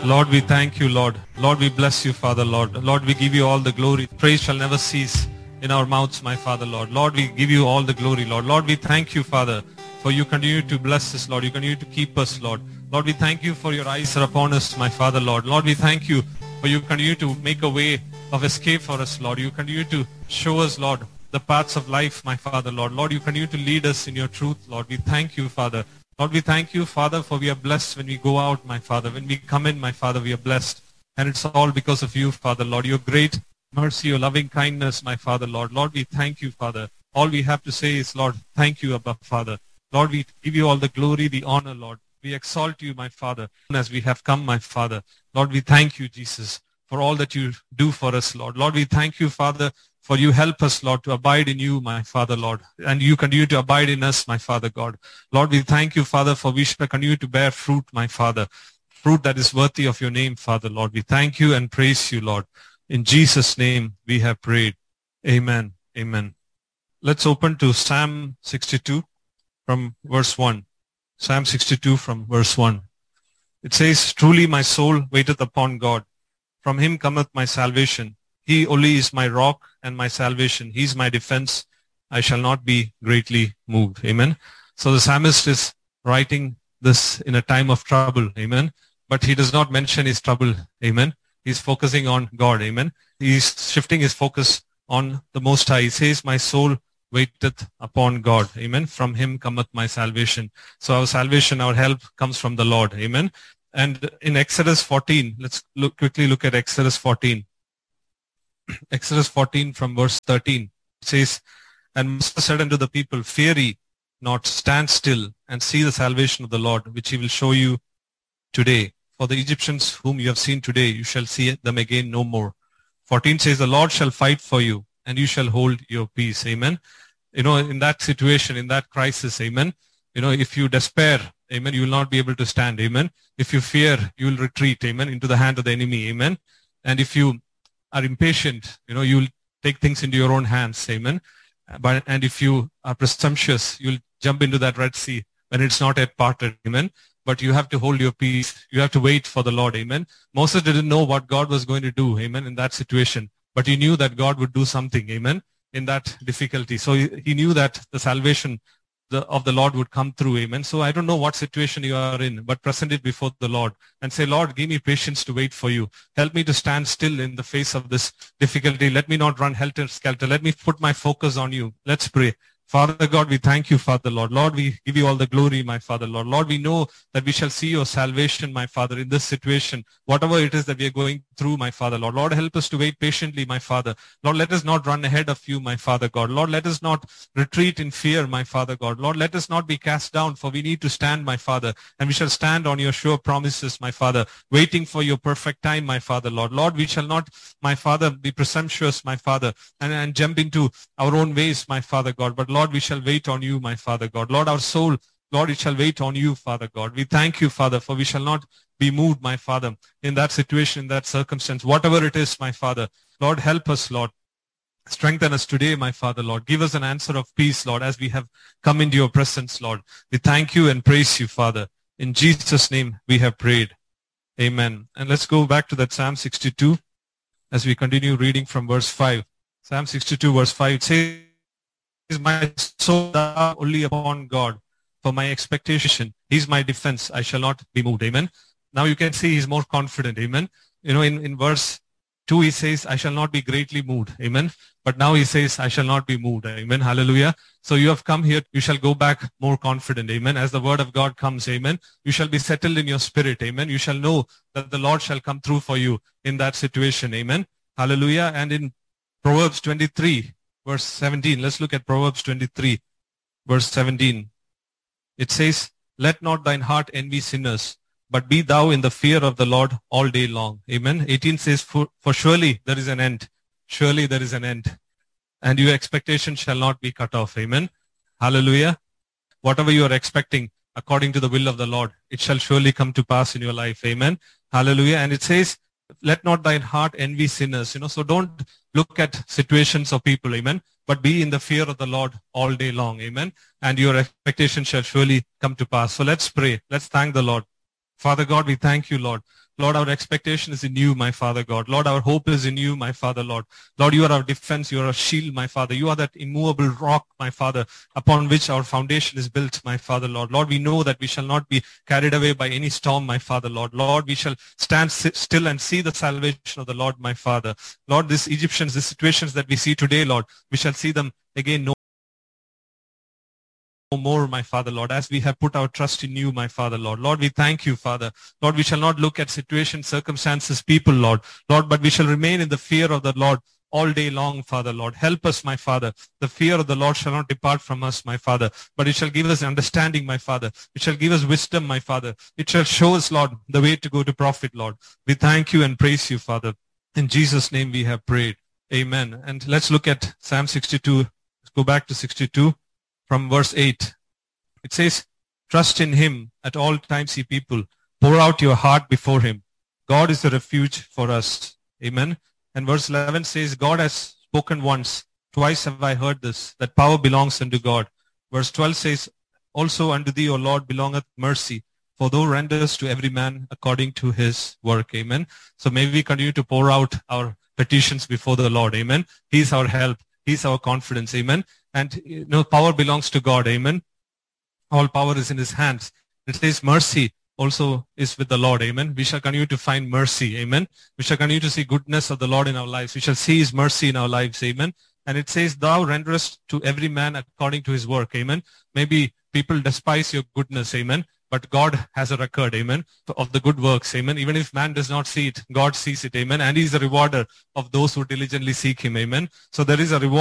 Lord, we thank you, Lord. Lord, we bless you, Father, Lord. Lord, we give you all the glory. Praise shall never cease in our mouths, my Father, Lord. Lord, we give you all the glory, Lord. Lord, we thank you, Father, for you continue to bless us, Lord. You continue to keep us, Lord. Lord, we thank you for your eyes are upon us, my Father, Lord. Lord, we thank you for you continue to make a way of escape for us, Lord. You continue to show us, Lord, the paths of life, my Father, Lord. Lord, you continue to lead us in your truth, Lord. We thank you, Father. Lord, we thank you, Father, for we are blessed when we go out, my Father. When we come in, my Father, we are blessed. And it's all because of you, Father, Lord. Your great mercy, your loving kindness, my Father, Lord. Lord, we thank you, Father. All we have to say is, Lord, thank you, Abba, Father. Lord, we give you all the glory, the honor, Lord. We exalt you, my Father, as we have come, my Father. Lord, we thank you, Jesus, for all that you do for us, Lord. Lord, we thank you, Father, for you help us, Lord, to abide in you, my Father, Lord. And you continue to abide in us, my Father, God. Lord, we thank you, Father, for we shall continue to bear fruit, my Father. Fruit that is worthy of your name, Father, Lord. We thank you and praise you, Lord. In Jesus' name we have prayed. Amen. Amen. Let's open to Psalm 62 from verse 1. Psalm 62 from verse 1. It says, "Truly my soul waiteth upon God. From him cometh my salvation. He only is my rock and my salvation. He is my defense. I shall not be greatly moved." Amen. So the psalmist is writing this in a time of trouble. Amen. But he does not mention his trouble. Amen. He's focusing on God. Amen. He's shifting his focus on the Most High. He says, "My soul waiteth upon God." Amen. From him cometh my salvation. So our salvation, our help comes from the Lord. Amen. And in Exodus 14, let's quickly look at Exodus 14. Exodus 14 from verse 13. It says, "And Moses said unto the people, Fear ye not, stand still, and see the salvation of the Lord, which he will show you today. For the Egyptians whom you have seen today, you shall see them again no more." 14 says, "The Lord shall fight for you, and you shall hold your peace." Amen. In that situation, in that crisis, amen. If you despair, amen, you will not be able to stand. Amen. If you fear, you will retreat, amen, into the hand of the enemy. Amen. And if you are impatient, you will take things into your own hands. Amen. And if you are presumptuous, you'll jump into that Red Sea when it's not yet parted. Amen. But you have to hold your peace. You have to wait for the Lord. Amen. Moses didn't know what God was going to do. Amen. In that situation. But he knew that God would do something. Amen. In that difficulty. So he knew that the salvation of the Lord would come through. Amen. So I don't know what situation you are in, but present it before the Lord and say, "Lord, give me patience to wait for you. Help me to stand still in the face of this difficulty. Let me not run helter-skelter. Let me put my focus on you." Let's pray. Father God, we thank you, Father, Lord. Lord, we give you all the glory, my Father, Lord. Lord, we know that we shall see your salvation, my Father, in this situation, whatever it is that we are going through, my Father, Lord. Lord, help us to wait patiently, my Father. Lord, let us not run ahead of you, my Father, God. Lord, let us not retreat in fear, my Father, God. Lord, let us not be cast down, for we need to stand, my Father, and we shall stand on your sure promises, my Father, waiting for your perfect time, my Father, Lord. Lord, we shall not, my Father, be presumptuous, my Father, and jump into our own ways, my Father, God. But Lord, we shall wait on you, my Father, God. Lord, our soul, Lord, it shall wait on you, Father, God. We thank you, Father, for we shall not be moved, my Father, in that situation, in that circumstance, whatever it is, my Father. Lord, help us, Lord. Strengthen us today, my Father, Lord. Give us an answer of peace, Lord, as we have come into your presence, Lord. We thank you and praise you, Father. In Jesus' name we have prayed. Amen. And let's go back to that Psalm 62 as we continue reading from verse 5. Psalm 62 verse 5, it says, "My soul thou only upon God, for my expectation. He's my defense. I shall not be moved." Amen. Now you can see he's more confident. Amen. In verse 2 he says, "I shall not be greatly moved." Amen. But now he says, "I shall not be moved." Amen. Hallelujah. So you have come here, you shall go back more confident. Amen. As the word of God comes. Amen. You shall be settled in your spirit. Amen. You shall know that the Lord shall come through for you in that situation. Amen. Hallelujah. And in Proverbs 23 verse 17, let's look at Proverbs 23 verse 17. It says, "Let not thine heart envy sinners, but be thou in the fear of the Lord all day long." Amen. 18 says, for surely there is an end. Surely there is an end. And your expectation shall not be cut off. Amen. Hallelujah. Whatever you are expecting according to the will of the Lord, it shall surely come to pass in your life. Amen. Hallelujah. And it says, "Let not thine heart envy sinners." So don't look at situations of people. Amen. But be in the fear of the Lord all day long. Amen. And your expectation shall surely come to pass. So let's pray. Let's thank the Lord. Father God, we thank you, Lord. Lord, our expectation is in you, my Father God. Lord, our hope is in you, my Father, Lord. Lord, you are our defense. You are our shield, my Father. You are that immovable rock, my Father, upon which our foundation is built, my Father, Lord. Lord, we know that we shall not be carried away by any storm, my Father, Lord. Lord, we shall stand still and see the salvation of the Lord, my Father. Lord, these Egyptians, these situations that we see today, Lord, we shall see them again no more, my Father, Lord, as we have put our trust in you, my Father, Lord. Lord, we thank you, Father. Lord, we shall not look at situations, circumstances, people, Lord. Lord, but we shall remain in the fear of the Lord all day long, Father, Lord. Help us, my Father. The fear of the Lord shall not depart from us, my Father, but it shall give us understanding, my Father. It shall give us wisdom, my Father. It shall show us, Lord, the way to go to profit, Lord. We thank you and praise you, Father. In Jesus' name we have prayed. Amen. And let's look at Psalm 62. Let's go back to 62 from verse 8. It says, trust in him at all times, ye people. Pour out your heart before him. God is a refuge for us. Amen. And verse 11 says, God has spoken once. Twice have I heard this, that power belongs unto God. Verse 12 says, also unto thee, O Lord, belongeth mercy, for thou renderest to every man according to his work. Amen. So may we continue to pour out our petitions before the Lord. Amen. He's our help. He's our confidence. Amen. And power belongs to God. Amen. All power is in his hands. It says mercy also is with the Lord. Amen. We shall continue to find mercy. Amen. We shall continue to see goodness of the Lord in our lives. We shall see his mercy in our lives. Amen. And it says, thou renderest to every man according to his work. Amen. Maybe people despise your goodness. Amen. But God has a record, amen, of the good works, amen. Even if man does not see it, God sees it, amen. And he's a rewarder of those who diligently seek him, amen. So there is a reward